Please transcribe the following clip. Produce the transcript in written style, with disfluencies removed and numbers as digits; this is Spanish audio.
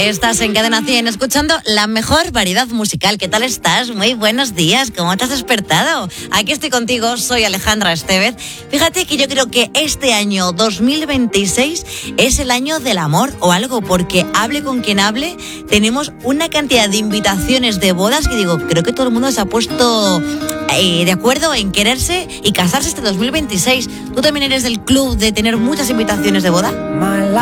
Estás en Cadena 100 escuchando la mejor variedad musical. ¿Qué tal estás? Muy buenos días. ¿Cómo te has despertado? Aquí estoy contigo, soy Alejandra Estevez. Fíjate que yo creo que este año 2026 es el año del amor o algo, porque hable con quien hable, tenemos una cantidad de invitaciones de bodas que digo, creo que todo el mundo se ha puesto de acuerdo en quererse y casarse este 2026. ¿Tú también eres del club de tener muchas invitaciones de boda?